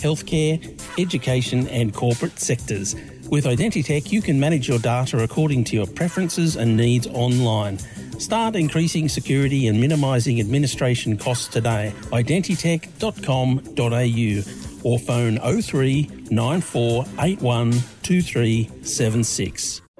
healthcare, education and corporate sectors. With Identitech, you can manage your data according to your preferences and needs online. Start increasing security and minimising administration costs today. Identitech.com.au or phone 03 9481 2376.